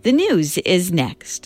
The news is next.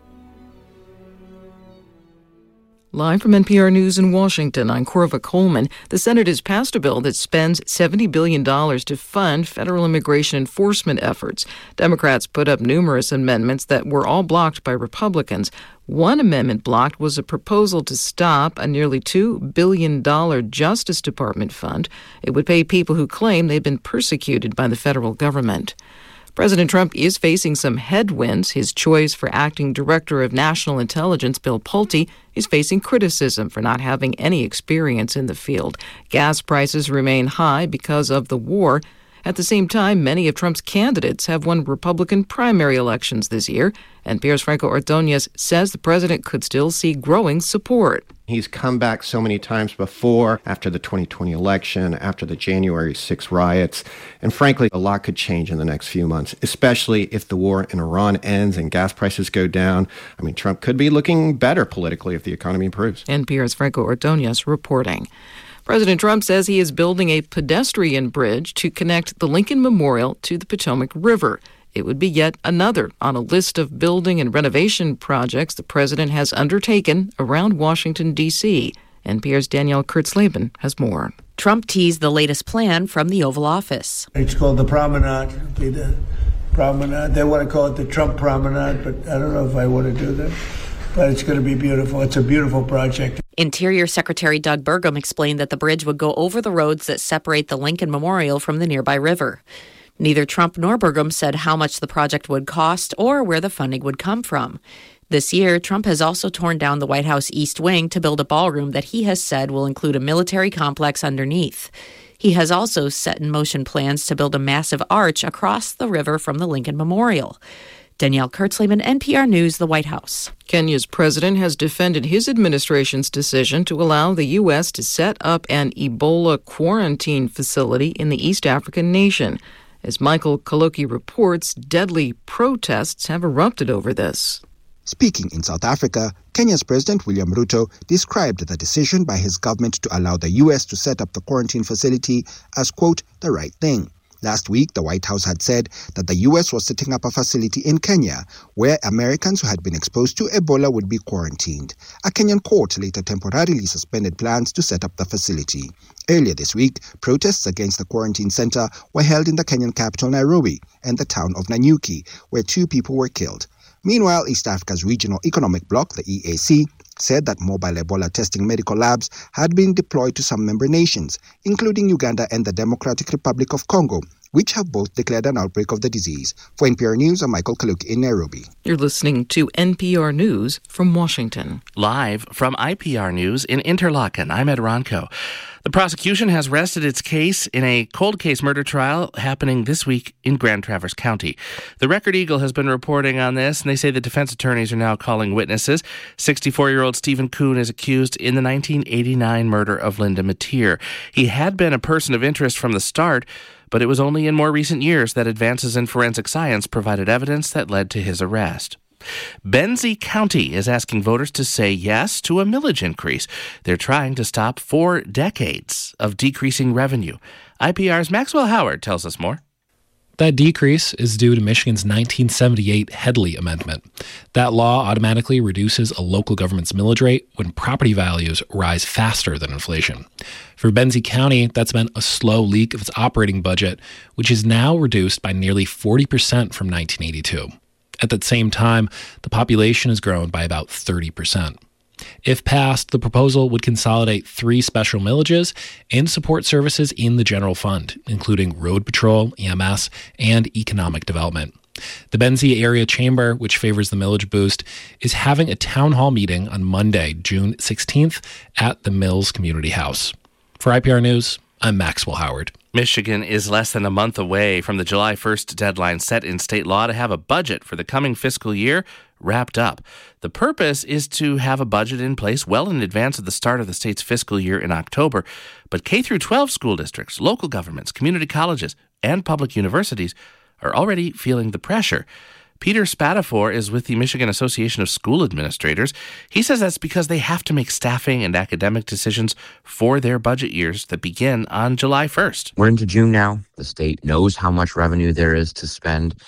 Live from NPR News in Washington, I'm Corva Coleman. The Senate has passed a bill that spends $70 billion to fund federal immigration enforcement efforts. Democrats put up numerous amendments that were all blocked by Republicans. One amendment blocked was a proposal to stop a nearly $2 billion Justice Department fund. It would pay people who claim they've been persecuted by the federal government. President Trump is facing some headwinds. His choice for acting director of national intelligence, Bill Pulte, is facing criticism for not having any experience in the field. Gas prices remain high because of the war. At the same time, many of Trump's candidates have won Republican primary elections this year, and Piers Franco Ordonez says the president could still see growing support. He's come back so many times before, after the 2020 election, after the January 6 riots, and frankly, a lot could change in the next few months, especially if the war in Iran ends and gas prices go down. I mean, Trump could be looking better politically if the economy improves. And Piers Franco Ordonez reporting. President Trump says he is building a pedestrian bridge to connect the Lincoln Memorial to the Potomac River. It would be yet another on a list of building and renovation projects the president has undertaken around Washington, D.C. NPR's Danielle Kurtzleben has more. Trump teased the latest plan from the Oval Office. It's called the Promenade. It'll be the Promenade. They want to call it the Trump Promenade, but I don't know if I want to do that. But it's going to be beautiful. It's a beautiful project. Interior Secretary Doug Burgum explained that the bridge would go over the roads that separate the Lincoln Memorial from the nearby river. Neither Trump nor Burgum said how much the project would cost or where the funding would come from. This year, Trump has also torn down the White House East Wing to build a ballroom that he has said will include a military complex underneath. He has also set in motion plans to build a massive arch across the river from the Lincoln Memorial. Danielle Kurtzleben, NPR News, the White House. Kenya's president has defended his administration's decision to allow the U.S. to set up an Ebola quarantine facility in the East African nation. As Michael Kaloki reports, deadly protests have erupted over this. Speaking in South Africa, Kenya's President William Ruto described the decision by his government to allow the U.S. to set up the quarantine facility as, quote, the right thing. Last week, the White House had said that the U.S. was setting up a facility in Kenya where Americans who had been exposed to Ebola would be quarantined. A Kenyan court later temporarily suspended plans to set up the facility. Earlier this week, protests against the quarantine center were held in the Kenyan capital, Nairobi, and the town of Nanyuki, where 2 people were killed. Meanwhile, East Africa's Regional Economic Bloc, the EAC, said that mobile Ebola testing medical labs had been deployed to some member nations, including Uganda and the Democratic Republic of Congo, which have both declared an outbreak of the disease. For NPR News, I'm Michael Kaluki in Nairobi. You're listening to NPR News from Washington. Live from IPR News in Interlaken, I'm Ed Ronco. The prosecution has rested its case in a cold case murder trial happening this week in Grand Traverse County. The Record Eagle has been reporting on this, and they say the defense attorneys are now calling witnesses. 64-year-old Stephen Kuhn is accused in the 1989 murder of Linda Mateer. He had been a person of interest from the start, but it was only in more recent years that advances in forensic science provided evidence that led to his arrest. Benzie County is asking voters to say yes to a millage increase. They're trying to stop 4 decades of decreasing revenue. IPR's Maxwell Howard tells us more. That decrease is due to Michigan's 1978 Headley Amendment. That law automatically reduces a local government's millage rate when property values rise faster than inflation. For Benzie County, that's meant a slow leak of its operating budget, which is now reduced by nearly 40% from 1982. At that same time, the population has grown by about 30%. If passed, the proposal would consolidate 3 special millages and support services in the general fund, including road patrol, EMS, and economic development. The Benzie Area Chamber, which favors the millage boost, is having a town hall meeting on Monday, June 16th at the Mills Community House. For IPR News, I'm Maxwell Howard. Michigan is less than a month away from the July 1st deadline set in state law to have a budget for the coming fiscal year wrapped up. The purpose is to have a budget in place well in advance of the start of the state's fiscal year in October. But K-12 school districts, local governments, community colleges, and public universities are already feeling the pressure. Peter Spatafor is with the Michigan Association of School Administrators. He says that's because they have to make staffing and academic decisions for their budget years that begin on July 1st. We're into June now. The state knows how much revenue there is to spend.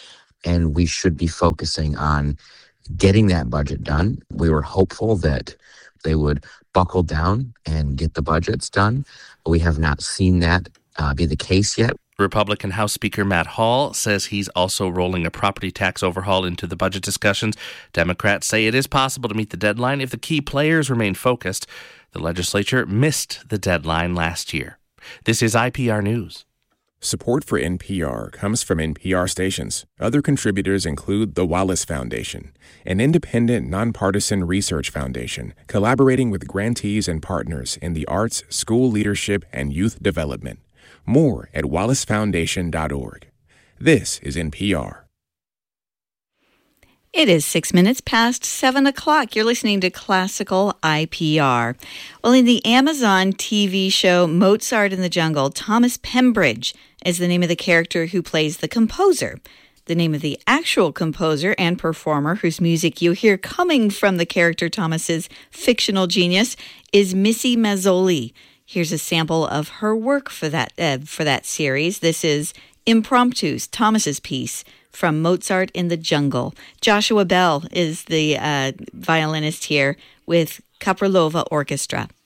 and we should be focusing on getting that budget done. We were hopeful that they would buckle down and get the budgets done, but we have not seen that be the case yet. Republican House Speaker Matt Hall says he's also rolling a property tax overhaul into the budget discussions. Democrats say it is possible to meet the deadline if the key players remain focused. The legislature missed the deadline last year. This is IPR News. Support for NPR comes from NPR stations. Other contributors include the Wallace Foundation, an independent, nonpartisan research foundation collaborating with grantees and partners in the arts, school leadership, and youth development. More at wallacefoundation.org. This is NPR. It is 6 minutes past 7 o'clock. You're listening to Classical IPR. Well, in the Amazon TV show Mozart in the Jungle, Thomas Pembridge is the name of the character who plays the composer. The name of the actual composer and performer whose music you hear coming from the character Thomas's fictional genius is Missy Mazzoli. Here's a sample of her work for that series. This is Impromptus, Thomas's piece from Mozart in the Jungle. Joshua Bell is the violinist here with Kaprilova Orchestra.